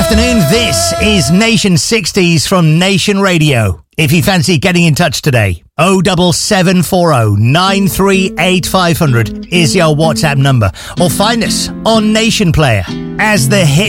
afternoon. This is Nation 60s from Nation Radio. If you fancy getting in touch today, 07740 938 500 is your WhatsApp number. Or find us on Nation Player as the hit